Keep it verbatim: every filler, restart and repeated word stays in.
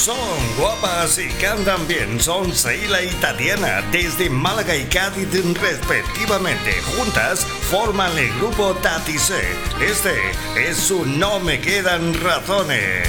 Son guapas y cantan bien. Son Seila y Tatiana, desde Málaga y Cádiz respectivamente. Juntas forman el grupo Tati C. Este es su No Me Quedan Razones.